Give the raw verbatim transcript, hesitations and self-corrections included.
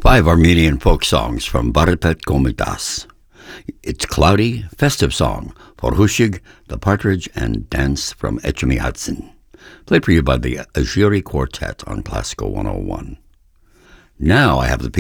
Five Armenian folk songs from Baripet Komitas. It's Cloudy, Festive Song for Hushig, The Partridge, and Dance from Echemiadzin. Played for you by the Ajiri Quartet on Classical one oh one. Now I have the